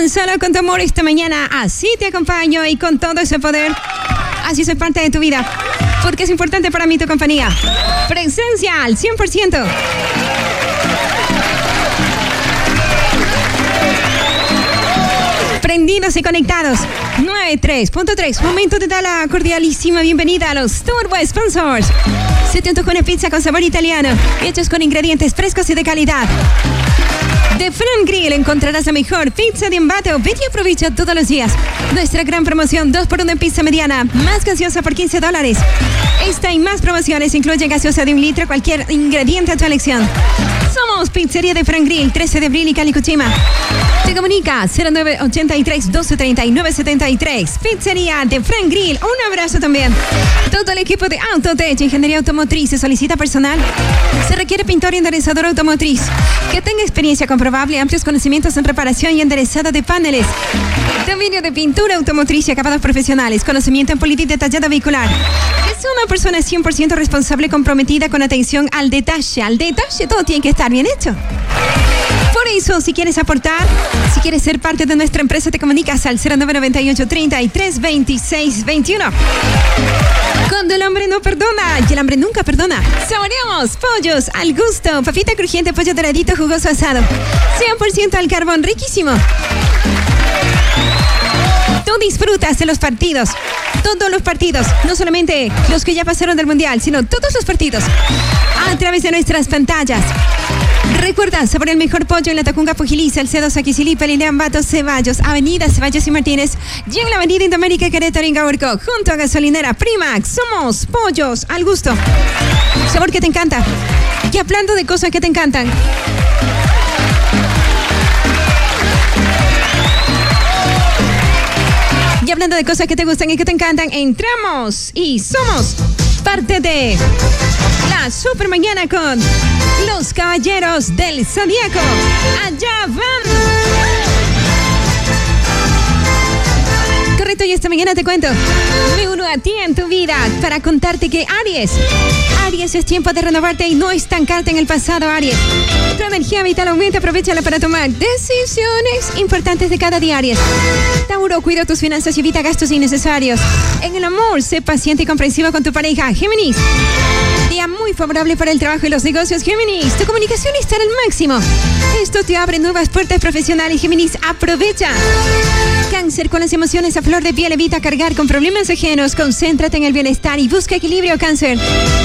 Tan solo con tu amor esta mañana, así te acompaño y con todo ese poder, así soy parte de tu vida, porque es importante para mí tu compañía. Presencia al 100%. Prendidos y conectados. 93.3. Momento de dar la cordialísima bienvenida a los Turbo Sponsors. Se te antoja una pizza con sabor italiano, hechos con ingredientes frescos y de calidad. De Fran Grill encontrarás la mejor pizza de Ambato. Vete y aprovecha todos los días nuestra gran promoción 2x1 en pizza mediana, más gaseosa por $15. Esta y más promociones incluyen gaseosa de 1 litro, cualquier ingrediente a tu elección. Somos Pizzería de Fran Grill, 13 de abril y Calicuchima. Te comunica 0983-1239-73. Pizzería de Fran Grill. Un abrazo también. Todo el equipo de Autotech, Ingeniería Automotriz, se solicita personal. Se requiere pintor y enderezador automotriz que tenga experiencia comprobable, amplios conocimientos en reparación y enderezado de paneles. Dominio de pintura automotriz y acabados profesionales. Conocimiento en política y detallado vehicular. Es una persona 100% responsable, comprometida con atención al detalle. Al detalle todo tiene que estar bien hecho. Por eso, si quieres aportar, si quieres ser parte de nuestra empresa, te comunicas al 0998-33-26-21. Cuando el hambre no perdona y el hambre nunca perdona. Saboreamos pollos al gusto, papita crujiente, pollo doradito, jugoso asado. 100% al carbón, riquísimo. Tú disfrutas de los partidos, todos los partidos, no solamente los que ya pasaron del Mundial, sino todos los partidos, a través de nuestras pantallas. Recuerda, saborear el mejor pollo en la Tacunga Pujiliza, el C2 Aquisilipa, Lilian Bato, Ceballos, Avenida Ceballos y Martínez, y en la Avenida Indoamérica, Querétaro y Gaurco, junto a Gasolinera Primax. Somos pollos al gusto. Sabor que te encanta. Y hablando de cosas que te encantan, y hablando de cosas que te gustan y que te encantan, entramos y somos parte de la super mañana con los Caballeros del Zodíaco. Allá van. Correcto, y esta mañana te cuento, me uno a ti en tu vida para contarte que Aries, es tiempo de renovarte y no estancarte en el pasado, Aries. Tu energía vital aumenta, aprovéchala para tomar decisiones importantes de cada día, Aries. Tauro, cuida tus finanzas y evita gastos innecesarios. En el amor, sé paciente y comprensivo con tu pareja. Géminis, día muy favorable para el trabajo y los negocios, Géminis. Tu comunicación estará al máximo. Esto te abre nuevas puertas profesionales, Géminis. Aprovecha. Cáncer, con las emociones a flor de piel, evita cargar con problemas ajenos. Concéntrate en el bienestar y busca equilibrio, Cáncer.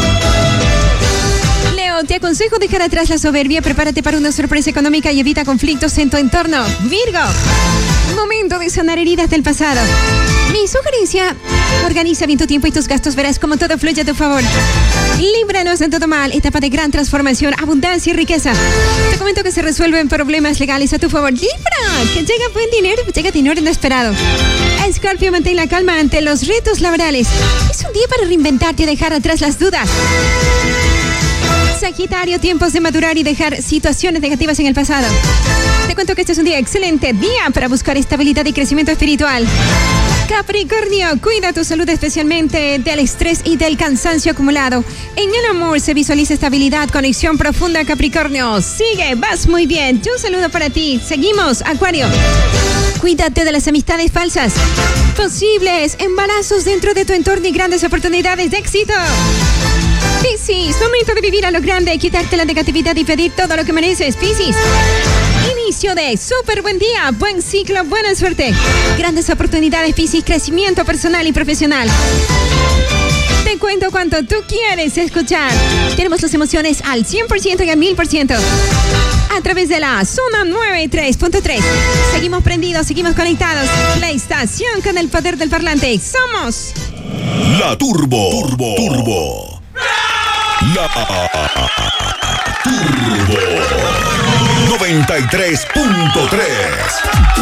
Leo, te aconsejo dejar atrás la soberbia, prepárate para una sorpresa económica y evita conflictos en tu entorno. Virgo, momento de sanar heridas del pasado. Mi sugerencia, organiza bien tu tiempo y tus gastos, verás cómo todo fluye a tu favor. Líbranos de todo mal, etapa de gran transformación, abundancia y riqueza. Te comento que se resuelven problemas legales a tu favor. Libra, que llega buen dinero, llega dinero inesperado. Escorpio, mantén la calma ante los retos laborales. Es un día para reinventarte y dejar atrás las dudas. Sagitario, tiempos de madurar y dejar situaciones negativas en el pasado. Te cuento que este es un día excelente, día para buscar estabilidad y crecimiento espiritual. Capricornio, cuida tu salud, especialmente del estrés y del cansancio acumulado. En el amor se visualiza estabilidad, conexión profunda, Capricornio. Sigue, vas muy bien. Yo saludo para ti. Seguimos, Acuario. Cuídate de las amistades falsas. Posibles embarazos dentro de tu entorno y grandes oportunidades de éxito. Piscis, momento de vivir a lo grande, quitarte la negatividad y pedir todo lo que mereces, Piscis. Inicio de súper buen día, buen ciclo, buena suerte. Grandes oportunidades, Piscis, crecimiento personal y profesional. Te cuento cuanto tú quieres escuchar. Tenemos las emociones al 100% y al 1000%. A través de la zona 93.3. Seguimos prendidos, seguimos conectados. La estación con el poder del parlante. Somos La Turbo. La Turbo 93.3.